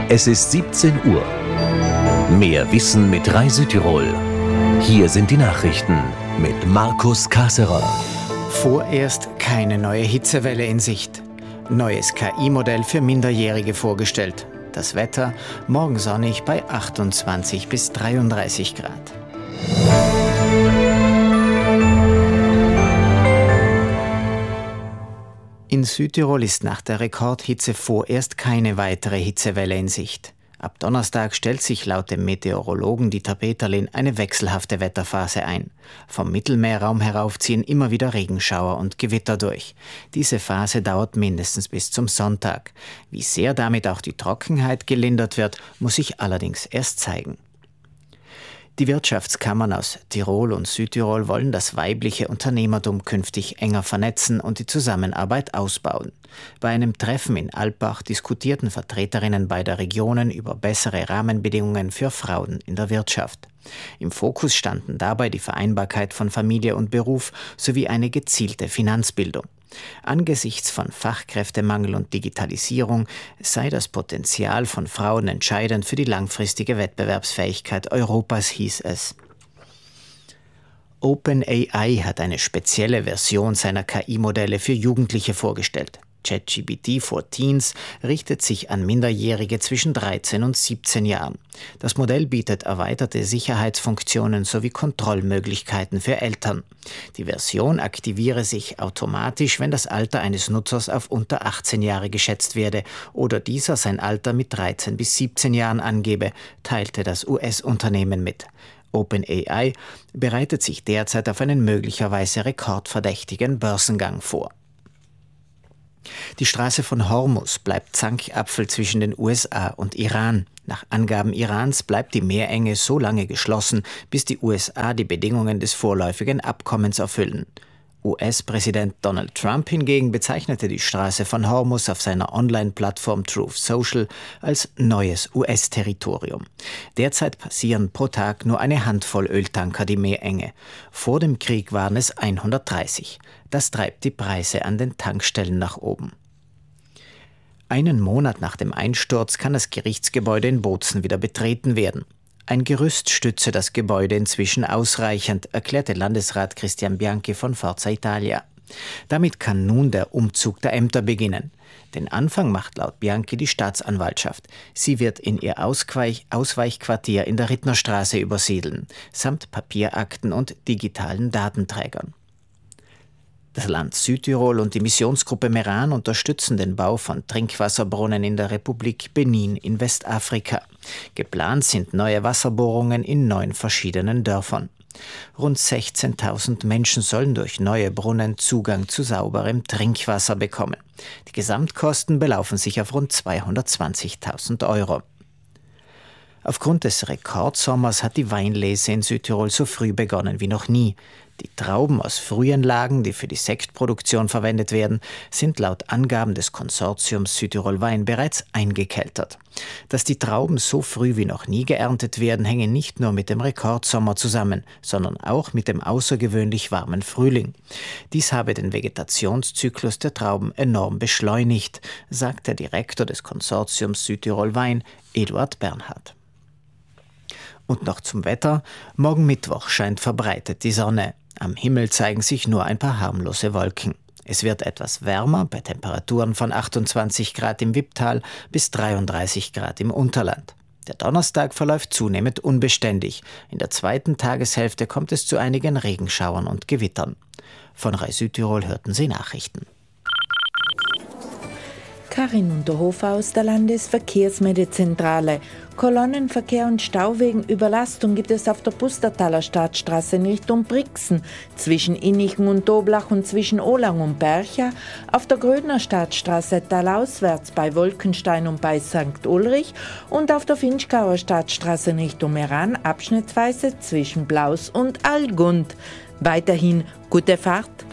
Es ist 17 Uhr. Mehr Wissen mit Rai Südtirol. Hier sind die Nachrichten mit Markus Kasserer. Vorerst keine neue Hitzewelle in Sicht. Neues KI-Modell für Minderjährige vorgestellt. Das Wetter morgen sonnig bei 28 bis 33 Grad. In Südtirol ist nach der Rekordhitze vorerst keine weitere Hitzewelle in Sicht. Ab Donnerstag stellt sich laut dem Meteorologen Dieter Peterlin eine wechselhafte Wetterphase ein. Vom Mittelmeerraum herauf ziehen immer wieder Regenschauer und Gewitter durch. Diese Phase dauert mindestens bis zum Sonntag. Wie sehr damit auch die Trockenheit gelindert wird, muss sich allerdings erst zeigen. Die Wirtschaftskammern aus Tirol und Südtirol wollen das weibliche Unternehmertum künftig enger vernetzen und die Zusammenarbeit ausbauen. Bei einem Treffen in Alpbach diskutierten Vertreterinnen beider Regionen über bessere Rahmenbedingungen für Frauen in der Wirtschaft. Im Fokus standen dabei die Vereinbarkeit von Familie und Beruf sowie eine gezielte Finanzbildung. Angesichts von Fachkräftemangel und Digitalisierung sei das Potenzial von Frauen entscheidend für die langfristige Wettbewerbsfähigkeit Europas, hieß es. OpenAI hat eine spezielle Version seiner KI-Modelle für Jugendliche vorgestellt. ChatGPT for Teens richtet sich an Minderjährige zwischen 13 und 17 Jahren. Das Modell bietet erweiterte Sicherheitsfunktionen sowie Kontrollmöglichkeiten für Eltern. Die Version aktiviere sich automatisch, wenn das Alter eines Nutzers auf unter 18 Jahre geschätzt werde oder dieser sein Alter mit 13 bis 17 Jahren angebe, teilte das US-Unternehmen mit. OpenAI bereitet sich derzeit auf einen möglicherweise rekordverdächtigen Börsengang vor. Die Straße von Hormuz bleibt Zankapfel zwischen den USA und Iran. Nach Angaben Irans bleibt die Meerenge so lange geschlossen, bis die USA die Bedingungen des vorläufigen Abkommens erfüllen. US-Präsident Donald Trump hingegen bezeichnete die Straße von Hormuz auf seiner Online-Plattform Truth Social als neues US-Territorium. Derzeit passieren pro Tag nur eine Handvoll Öltanker die Meerenge. Vor dem Krieg waren es 130. Das treibt die Preise an den Tankstellen nach oben. Einen Monat nach dem Einsturz kann das Gerichtsgebäude in Bozen wieder betreten werden. Ein Gerüst stütze das Gebäude inzwischen ausreichend, erklärte Landesrat Christian Bianchi von Forza Italia. Damit kann nun der Umzug der Ämter beginnen. Den Anfang macht laut Bianchi die Staatsanwaltschaft. Sie wird in ihr Ausweichquartier in der Rittnerstraße übersiedeln, samt Papierakten und digitalen Datenträgern. Das Land Südtirol und die Missionsgruppe Meran unterstützen den Bau von Trinkwasserbrunnen in der Republik Benin in Westafrika. Geplant sind neue Wasserbohrungen in 9 verschiedenen Dörfern. Rund 16.000 Menschen sollen durch neue Brunnen Zugang zu sauberem Trinkwasser bekommen. Die Gesamtkosten belaufen sich auf rund 220.000 Euro. Aufgrund des Rekordsommers hat die Weinlese in Südtirol so früh begonnen wie noch nie. Die Trauben aus frühen Lagen, die für die Sektproduktion verwendet werden, sind laut Angaben des Konsortiums Südtirol Wein bereits eingekeltert. Dass die Trauben so früh wie noch nie geerntet werden, hänge nicht nur mit dem Rekordsommer zusammen, sondern auch mit dem außergewöhnlich warmen Frühling. Dies habe den Vegetationszyklus der Trauben enorm beschleunigt, sagt der Direktor des Konsortiums Südtirol Wein, Eduard Bernhard. Und noch zum Wetter. Morgen Mittwoch scheint verbreitet die Sonne. Am Himmel zeigen sich nur ein paar harmlose Wolken. Es wird etwas wärmer bei Temperaturen von 28 Grad im Wipptal bis 33 Grad im Unterland. Der Donnerstag verläuft zunehmend unbeständig. In der zweiten Tageshälfte kommt es zu einigen Regenschauern und Gewittern. Von Rai Südtirol hörten Sie Nachrichten. Karin Unterhofer aus der Landesverkehrsmeldezentrale. Kolonnenverkehr und Stau wegen Überlastung gibt es auf der Pustertaler Stadtstraße in Richtung Brixen, zwischen Innichen und Doblach und zwischen Olang und Bercha, auf der Grödner Stadtstraße talauswärts bei Wolkenstein und bei St. Ulrich und auf der Finchgauer Stadtstraße in Richtung Meran abschnittsweise zwischen Blaus und Allgund. Weiterhin gute Fahrt.